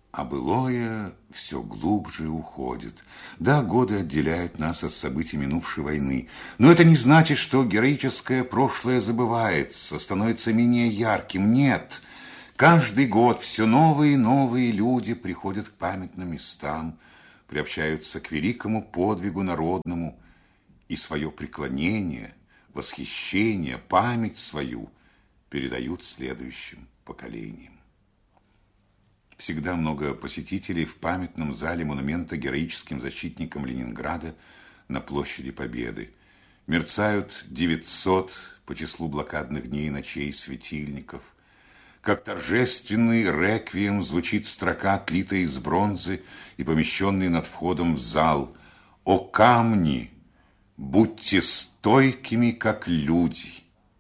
А былое все глубже уходит. Да, годы отделяют нас от событий минувшей войны. Но это не значит, что героическое прошлое забывается, становится менее ярким. Нет. Каждый год все новые и новые люди приходят к памятным местам, приобщаются к великому подвигу народному и свое преклонение, восхищение, память свою передают следующим поколениям. Всегда много посетителей в памятном зале монумента героическим защитникам Ленинграда на площади Победы. Мерцают 900 по числу блокадных дней и ночей светильников. Как торжественный реквием звучит строка, отлитая из бронзы и помещенная над входом в зал. «О камни, будьте стойкими, как люди!»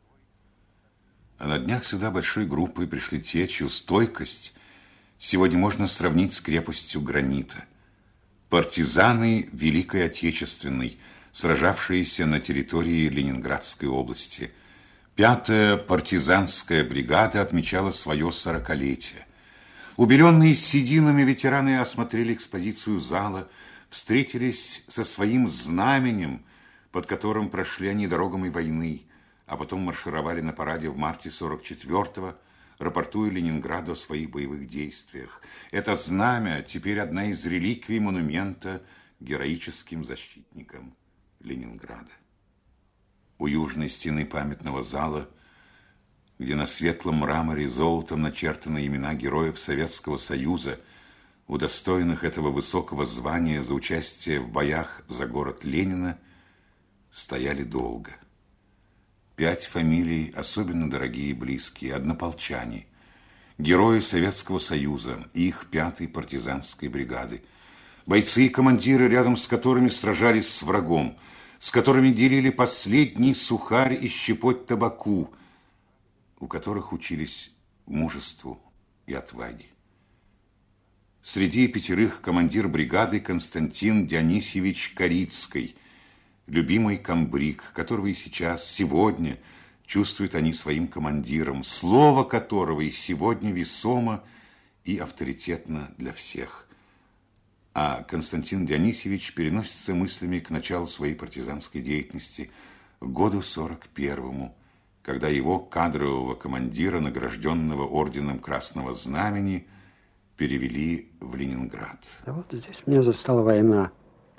А на днях сюда большой группой пришли те, чью стойкость сегодня можно сравнить с крепостью гранита. Партизаны Великой Отечественной, сражавшиеся на территории Ленинградской области. 5-я партизанская бригада отмечала свое 40-летие. Убеленные сединами ветераны осмотрели экспозицию зала, встретились со своим знаменем, под которым прошли они дорогами войны, а потом маршировали на параде в марте 44-го, рапортуя Ленинграду о своих боевых действиях. Это знамя теперь одна из реликвий монумента героическим защитникам Ленинграда. У южной стены памятного зала, где на светлом мраморе золотом начертаны имена героев Советского Союза, удостоенных этого высокого звания за участие в боях за город Ленина, стояли долго. 5 фамилий, особенно дорогие и близкие, однополчане, герои Советского Союза и их 5-й партизанской бригады, бойцы и командиры, рядом с которыми сражались с врагом, с которыми делили последний сухарь и щепоть табаку, у которых учились мужеству и отваге. Среди 5 командир бригады Константин Дионисьевич Корицкий, любимый комбриг, которого и сейчас, сегодня, чувствуют они своим командиром, слово которого и сегодня весомо и авторитетно для всех. А Константин Дионисьевич переносится мыслями к началу своей партизанской деятельности, к году 41-му, когда его кадрового командира, награжденного орденом Красного Знамени, перевели в Ленинград. Вот здесь меня застала война.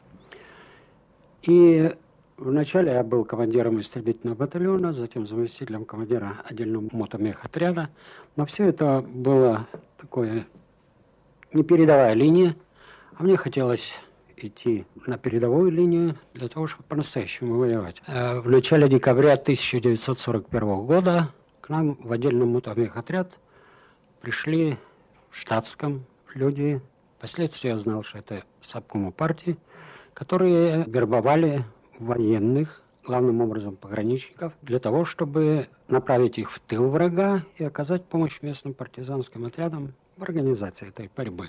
И вначале я был командиром истребительного батальона, затем заместителем командира отдельного мотомехотряда. Но все это было такое непередовая линия. А мне хотелось идти на передовую линию для того, чтобы по-настоящему воевать. В начале декабря 1941 года к нам в отдельный мотомехотряд пришли в штатском люди. Впоследствии я узнал, что это с обкома партии, которые вербовали военных, главным образом пограничников, для того, чтобы направить их в тыл врага и оказать помощь местным партизанским отрядам в организации этой борьбы.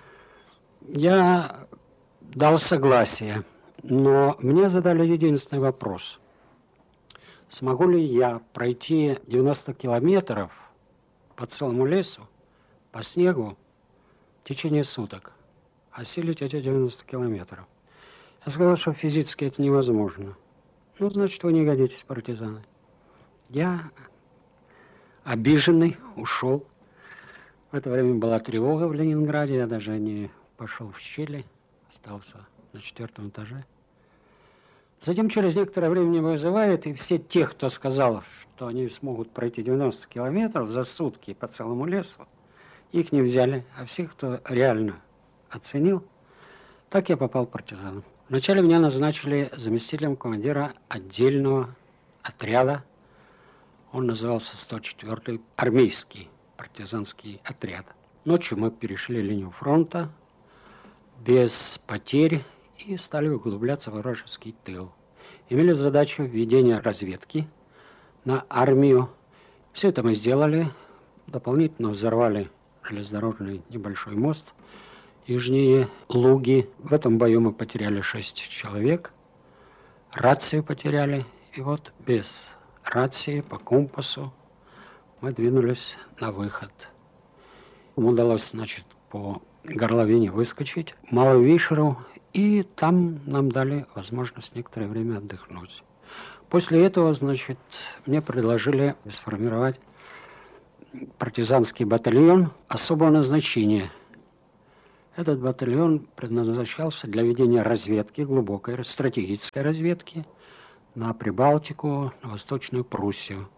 Я дал согласие, но мне задали единственный вопрос. Смогу ли я пройти 90 километров по целому лесу, по снегу, в течение суток, осилить эти 90 километров? Я сказал, что физически это невозможно. Ну, значит, вы не годитесь, партизаны. Я, обиженный, ушел. В это время была тревога в Ленинграде. Я даже не пошел в щели, остался на 4-м этаже. Затем через некоторое время меня вызывают, и все те, кто сказал, что они смогут пройти 90 километров за сутки по целому лесу, их не взяли. А всех, кто реально оценил, так я попал в партизан. Вначале меня назначили заместителем командира отдельного отряда. Он назывался 104-й армейский партизанский отряд. Ночью мы перешли линию фронта без потерь и стали углубляться в вражеский тыл. Имели задачу ведения разведки на армию. Все это мы сделали. Дополнительно взорвали железнодорожный небольшой мост южнее Луги. В этом бою мы потеряли 6 человек. Рацию потеряли. И вот без рации по компасу мы двинулись на выход. Удалось, значит, по горловине выскочить, Малую Вишеру, и там нам дали возможность некоторое время отдохнуть. После этого, значит, мне предложили сформировать партизанский батальон особого назначения. Этот батальон предназначался для ведения разведки, глубокой стратегической разведки на Прибалтику, на Восточную Пруссию.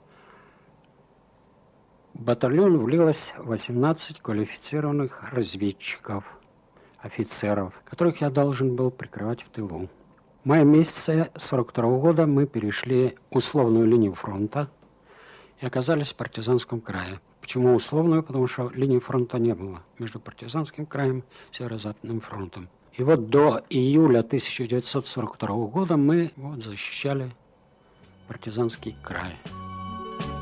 В батальон влилось 18 квалифицированных разведчиков, офицеров, которых я должен был прикрывать в тылу. В мае месяце 1942 года мы перешли условную линию фронта и оказались в партизанском крае. Почему условную? Потому что линии фронта не было между партизанским краем и Северо-Западным фронтом. И вот до июля 1942 года мы защищали партизанский край.